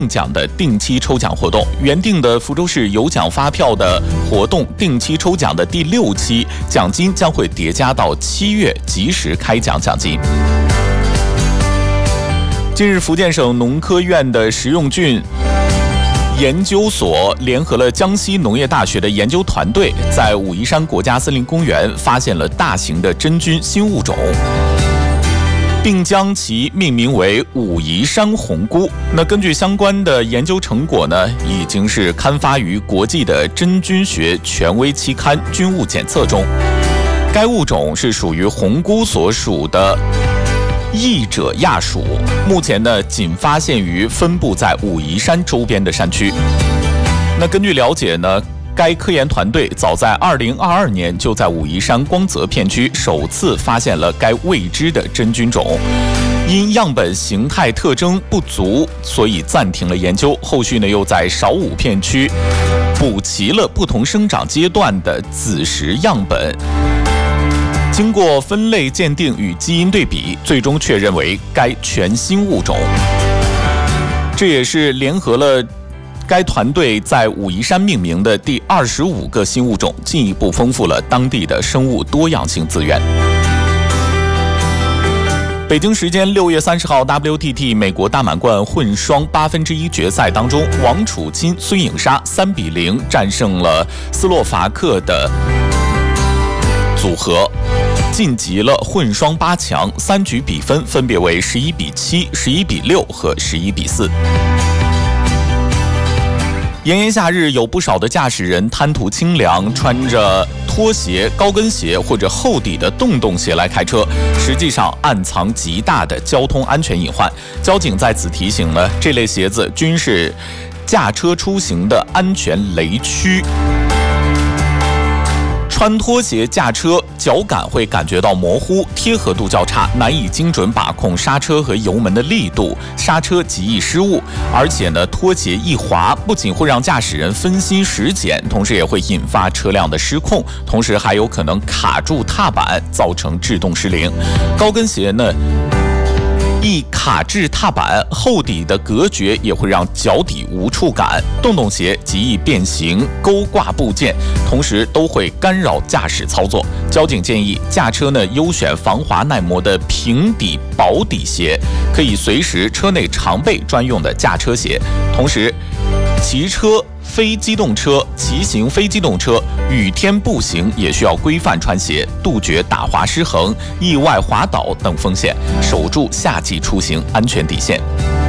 奖的定期抽奖活动，原定的福州市有奖发票的活动定期抽奖的第6期，奖金将会叠加到7月及时开奖奖金。近日，福建省农科院的食用菌研究所联合了江西农业大学的研究团队，在武夷山国家森林公园发现了大型的真菌新物种，并将其命名为武夷山红菇。那根据相关的研究成果呢，已经是刊发于国际的真菌学权威期刊《菌物检测》中。该物种是属于红菇所属的异者亚属，目前呢仅发现于分布在武夷山周边的山区。那根据了解呢，该科研团队早在2022年就在武夷山光泽片区首次发现了该未知的真菌种，因样本形态特征不足，所以暂停了研究。后续呢又在韶武片区补齐了不同生长阶段的子实样本。经过分类鉴定与基因对比，最终确认为该全新物种。这也是联合了该团队在武夷山命名的第25个新物种，进一步丰富了当地的生物多样性资源。北京时间6月30号 WTT 美国大满贯混双1/8决赛当中，王楚钦、孙颖莎3-0战胜了斯洛伐克的组合，晋级了混双8强，3局比分分别为11-7、11-6和11-4。炎炎夏日，有不少的驾驶人贪图清凉，穿着拖鞋、高跟鞋或者厚底的洞洞鞋来开车，实际上暗藏极大的交通安全隐患。交警在此提醒了，这类鞋子均是驾车出行的安全雷区。穿拖鞋驾车，脚感会感觉到模糊，贴合度较差，难以精准把控刹车和油门的力度，刹车极易失误。而且呢，拖鞋一滑，不仅会让驾驶人分心时减，同时也会引发车辆的失控，同时还有可能卡住踏板，造成制动失灵。高跟鞋呢，易卡至踏板，厚底的隔绝也会让脚底无触感，洞洞鞋极易变形勾挂部件，同时都会干扰驾驶操作。交警建议驾车呢优选防滑耐磨的平底薄底鞋，可以随时车内常备专用的驾车鞋。同时，骑车、非机动车、骑行非机动车、雨天步行也需要规范穿鞋，杜绝打滑失衡、意外滑倒等风险，守住夏季出行安全底线。